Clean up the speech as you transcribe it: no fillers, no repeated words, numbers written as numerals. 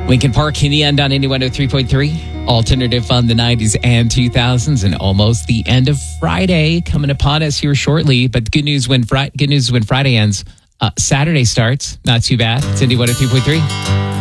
Lincoln Park in the end on 8103.3. Alternative on the 90s and 2000s, and almost the end of Friday coming upon us here shortly. But good news when Friday ends. Saturday starts. Not too bad. It's Indy 103.3.